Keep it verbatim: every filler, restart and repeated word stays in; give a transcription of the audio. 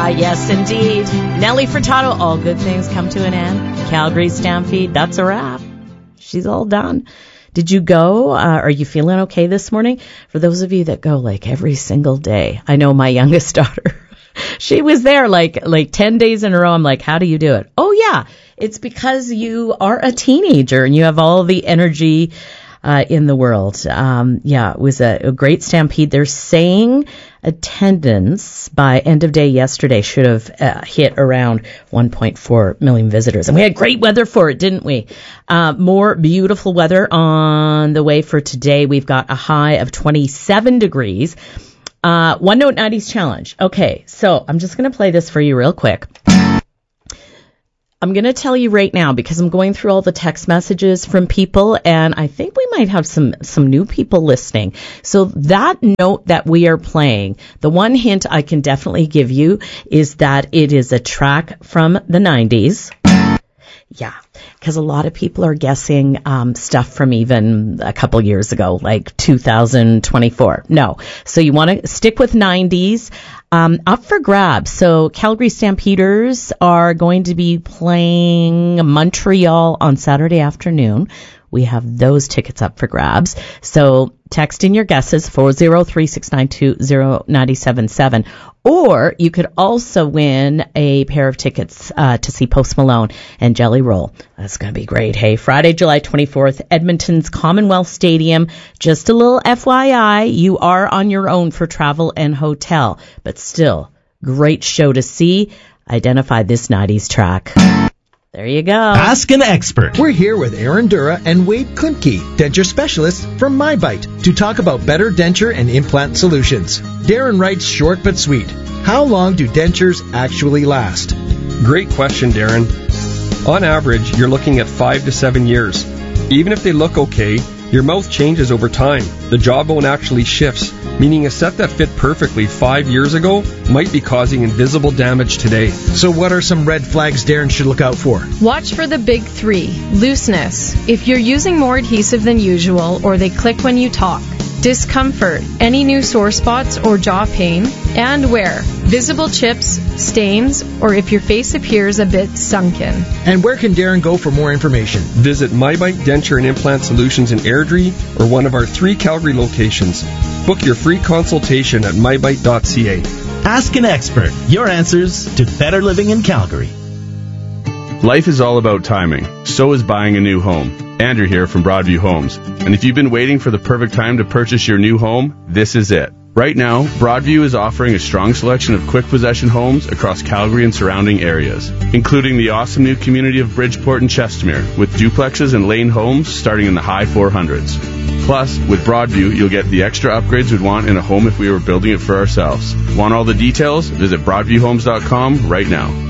Ah, yes, indeed. Nelly Furtado, all good things come to an end. Calgary Stampede, that's a wrap. She's all done. Did you go? Uh, are you feeling okay this morning? For those of you that go like every single day, I know my youngest daughter, she was there like like ten days in a row. I'm like, how do you do it? Oh, yeah, it's because you are a teenager and you have all the energy Uh, in the world. Um, yeah, it was a, a great stampede. They're saying attendance by end of day yesterday should have uh, hit around one point four million visitors. And we had great weather for it, didn't we? Uh, more beautiful weather on the way for today. We've got a high of twenty-seven degrees. Uh, One Note nineties challenge. Okay, so I'm just going to play this for you real quick. I'm going to tell you right now because I'm going through all the text messages from people, and I think we might have some, some new people listening. So that note that we are playing, the one hint I can definitely give you is that it is a track from the nineties. Yeah, because a lot of people are guessing um, stuff from even a couple years ago, like two thousand twenty-four. No. So you want to stick with nineties. Um, up for grabs. So Calgary Stampeders are going to be playing Montreal on Saturday afternoon. We have those tickets up for grabs. So text in your guesses, four oh three, six nine two, oh nine seven seven. Or you could also win a pair of tickets uh, to see Post Malone and Jelly Roll. That's going to be great. Hey, Friday, July twenty-fourth, Edmonton's Commonwealth Stadium. Just a little F Y I, you are on your own for travel and hotel. But still, great show to see. Identify this nineties track. There you go. Ask an expert. We're here with Aaron Dura and Wade Kuntke, denture specialists from MyBite, to talk about better denture and implant solutions. Darren writes short but sweet. How long do dentures actually last? Great question, Darren. On average, you're looking at five to seven years. Even if they look okay, your mouth changes over time. The jawbone actually shifts, meaning a set that fit perfectly five years ago might be causing invisible damage today. So what are some red flags Darren should look out for? Watch for the big three. Looseness. If you're using more adhesive than usual or they click when you talk. Discomfort. Any new sore spots or jaw pain. And wear. Visible chips, stains, or if your face appears a bit sunken. And where can Darren go for more information? Visit MyBite Denture and Implant Solutions in Airdrie or one of our three Calgary locations. Book your free consultation at my bite dot c a. Ask an expert. Your answers to better living in Calgary. Life is all about timing. So is buying a new home. Andrew here from Broadview Homes. And if you've been waiting for the perfect time to purchase your new home, this is it. Right now, Broadview is offering a strong selection of quick possession homes across Calgary and surrounding areas, including the awesome new community of Bridgeport and Chestermere, with duplexes and lane homes starting in the high four hundreds. Plus, with Broadview, you'll get the extra upgrades we'd want in a home if we were building it for ourselves. Want all the details? Visit broadview homes dot com right now.